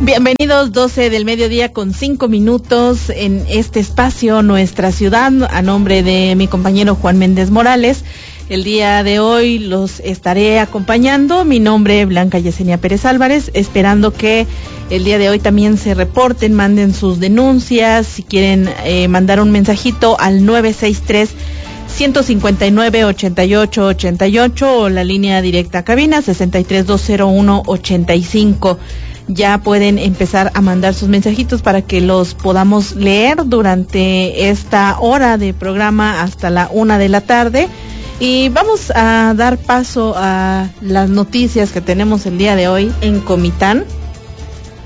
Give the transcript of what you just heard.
Bienvenidos, 12 del mediodía con 5 minutos en este espacio Nuestra Ciudad, a nombre de mi compañero Juan Méndez Morales. El día de hoy los estaré acompañando. Mi nombre es Blanca Yesenia Pérez Álvarez, esperando que el día de hoy también se reporten, manden sus denuncias, si quieren mandar un mensajito al 963-159-8888 o la línea directa a cabina 6320185. Ya pueden empezar a mandar sus mensajitos para que los podamos leer durante esta hora de programa hasta la 1 de la tarde. Y vamos a dar paso a las noticias que tenemos el día de hoy en Comitán.